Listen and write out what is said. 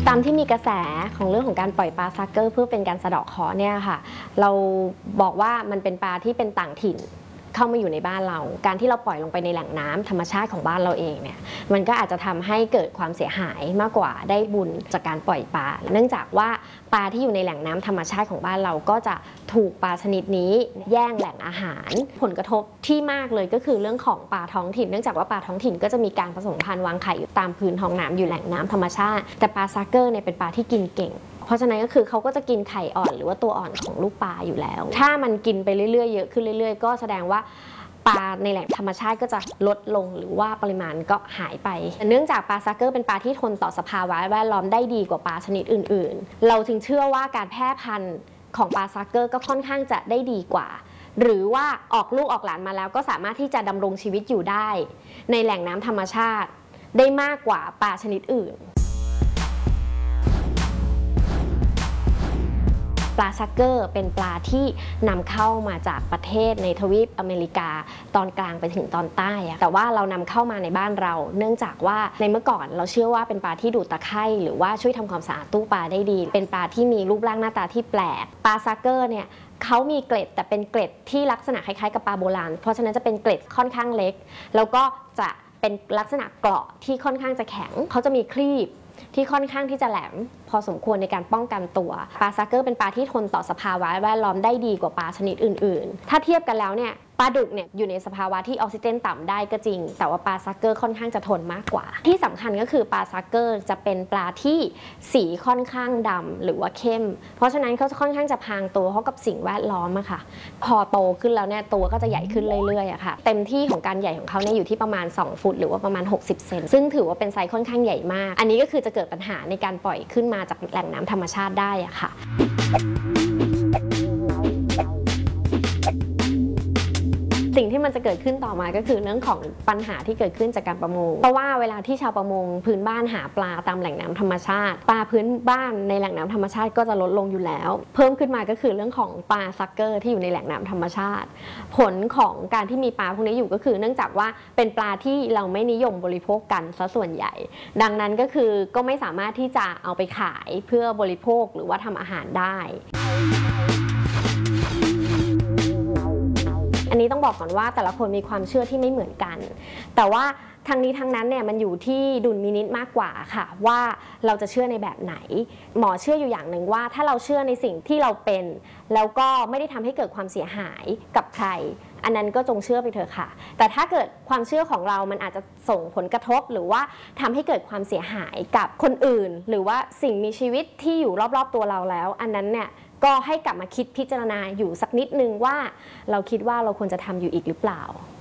ตามที่มีกระแสของเรื่องของการปล่อยปลาซักเกอร์เพื่อเป็นการสะเดาะเคราะห์เนี่ยค่ะเราบอกว่ามันเป็นปลาที่เป็นต่างถิ่นเข้ามาอยู่ในบ้านเราการที่เราปล่อยลงไปในแหล่งน้ำธรรมชาติของบ้านเราเองเนี่ยมันก็อาจจะทำให้เกิดความเสียหายมากกว่าได้บุญจากการปล่อยปลาเนื่องจากว่าปลาที่อยู่ในแหล่งน้ำธรรมชาติของบ้านเราก็จะถูกปลาชนิดนี้แย่งแหล่งอาหารผลกระทบที่มากเลยก็คือเรื่องของปลาท้องถิ่นเนื่องจากว่าปลาท้องถิ่นก็จะมีการผสมพันธุ์วางไข่อยู่ตามพื้นท้องน้ำอยู่แหล่งน้ำธรรมชาติแต่ปลาซักเกอร์เนี่ยเป็นปลาที่กินเก่งเพราะฉะนั้นก็คือเขาก็จะกินไข่อ่อนหรือว่าตัวอ่อนของลูกปลาอยู่แล้วถ้ามันกินไปเรื่อยๆเยอะขึ้นเรื่อยๆก็แสดงว่าปลาในแหล่งธรรมชาติก็จะลดลงหรือว่าปริมาณก็หายไปเนื่องจากปลาซักเกอร์เป็นปลาที่ทนต่อสภาวะแวดล้อมได้ดีกว่าปลาชนิดอื่นๆเราจึงเชื่อว่าการแพร่พันธุ์ของปลาซักเกอร์ก็ค่อนข้างจะได้ดีกว่าหรือว่าออกลูกออกหลานมาแล้วก็สามารถที่จะดำรงชีวิตอยู่ได้ในแหล่งน้ำธรรมชาติได้มากกว่าปลาชนิดอื่นปลาซักเกอร์เป็นปลาที่นำเข้ามาจากประเทศในทวีปอเมริกาตอนกลางไปถึงตอนใต้แต่ว่าเรานำเข้ามาในบ้านเราเนื่องจากว่าในเมื่อก่อนเราเชื่อว่าเป็นปลาที่ดูดตะไคร่หรือว่าช่วยทำความสะอาดตู้ปลาได้ดีเป็นปลาที่มีรูปร่างหน้าตาที่แปลกปลาซักเกอร์เนี่ยเขามีเกล็ดแต่เป็นเกล็ดที่ลักษณะคล้ายๆกับปลาโบราณเพราะฉะนั้นจะเป็นเกล็ดค่อนข้างเล็กแล้วก็จะเป็นลักษณะเกราะที่ค่อนข้างจะแข็งเขาจะมีครีบที่ค่อนข้างที่จะแหลมพอสมควรในการป้องกันตัวปลาซักเกอร์เป็นปลาที่ทนต่อสภาวะแวดล้อมได้ดีกว่าปลาชนิดอื่นๆถ้าเทียบกันแล้วเนี่ยปลาดุกเนี่ยอยู่ในสภาวะที่ออกซิเจนต่ำได้ก็จริงแต่ว่าปลาซักเกอร์ค่อนข้างจะทนมากกว่าที่สำคัญก็คือปลาซักเกอร์จะเป็นปลาที่สีค่อนข้างดำหรือว่าเข้มเพราะฉะนั้นเขาจะค่อนข้างจะพรางตัวเข้ากับสิ่งแวดล้อมอะค่ะพอโตขึ้นแล้วเนี่ยตัวก็จะใหญ่ขึ้นเรื่อยๆอะค่ะเต็มที่ของการใหญ่ของเขาเนี่ยอยู่ที่ประมาณ2 ฟุตหรือว่าประมาณ60 เซนซึ่งถือว่าเป็นไซส์ค่อนข้างใหญ่มากอันนี้ก็คือจะเกิดปัญหาในการปล่อยขึ้นมาจากแหล่งน้ำธรรมชาติได้อะค่ะสิ่งที่มันจะเกิดขึ้นต่อมาก็คือเรื่องของปัญหาที่เกิดขึ้นจากการประมงเพราะว่าเวลาที่ชาวประมงพื้นบ้านหาปลาตามแหล่งน้ำธรรมชาติปลาพื้นบ้านในแหล่งน้ำธรรมชาติก็จะลดลงอยู่แล้วเพิ่มขึ้นมาก็คือเรื่องของปลาซักเกอร์ที่อยู่ในแหล่งน้ำธรรมชาติผลของการที่มีปลาพวกนี้อยู่ก็คือเนื่องจากว่าเป็นปลาที่เราไม่นิยมบริโภคกันซะส่วนใหญ่ดังนั้นก็คือก็ไม่สามารถที่จะเอาไปขายเพื่อบริโภคหรือว่าทำอาหารได้อันนี้ต้องบอกก่อนว่าแต่ละคนมีความเชื่อที่ไม่เหมือนกันแต่ว่าทั้งนี้ทั้งนั้นเนี่ยมันอยู่ที่ดุลพินิจมากกว่าค่ะว่าเราจะเชื่อในแบบไหนหมอเชื่ออยู่อย่างหนึ่งว่าถ้าเราเชื่อในสิ่งที่เราเป็นแล้วก็ไม่ได้ทำให้เกิดความเสียหายกับใครอันนั้นก็จงเชื่อไปเถอะค่ะแต่ถ้าเกิดความเชื่อของเรามันอาจจะส่งผลกระทบหรือว่าทำให้เกิดความเสียหายกับคนอื่นหรือว่าสิ่งมีชีวิตที่อยู่รอบๆตัวเราแล้วอันนั้นเนี่ยก็ให้กลับมาคิดพิจารณาอยู่สักนิดนึงว่าเราคิดว่าเราควรจะทำอยู่อีกหรือเปล่า